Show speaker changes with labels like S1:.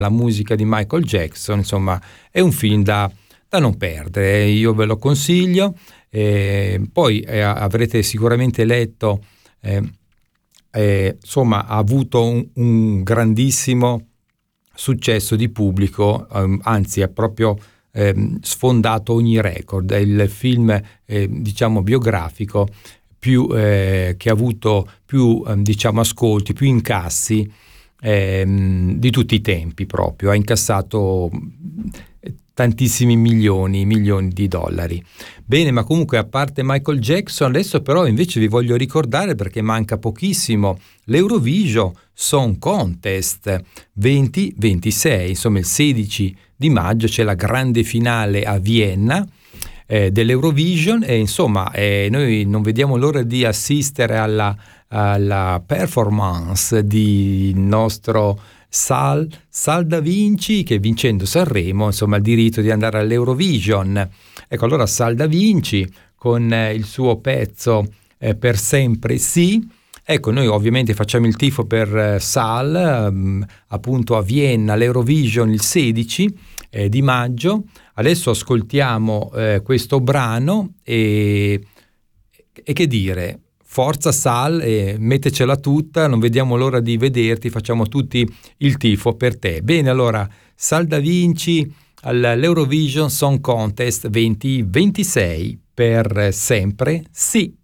S1: la musica di Michael Jackson, insomma è un film da non perdere, io ve lo consiglio. Poi avrete sicuramente letto, insomma ha avuto un grandissimo successo di pubblico, anzi è proprio sfondato ogni record. È il film diciamo biografico che ha avuto più diciamo ascolti, più incassi di tutti i tempi. Proprio ha incassato tantissimi milioni di dollari. Bene, ma comunque a parte Michael Jackson, adesso però invece vi voglio ricordare, perché manca pochissimo, l'Eurovision Song Contest 2026, insomma il 16 di maggio c'è la grande finale a Vienna dell'Eurovision, e insomma noi non vediamo l'ora di assistere alla performance di nostro Sal Da Vinci, che vincendo Sanremo insomma ha il diritto di andare all'Eurovision. Ecco, allora Sal Da Vinci con il suo pezzo Per sempre sì. Ecco, noi ovviamente facciamo il tifo per Sal, appunto a Vienna, all'Eurovision il 16 di maggio. Adesso ascoltiamo questo brano e che dire, forza Sal, mettecela tutta, non vediamo l'ora di vederti, facciamo tutti il tifo per te. Bene, allora Sal Da Vinci all'Eurovision Song Contest 2026, per sempre sì.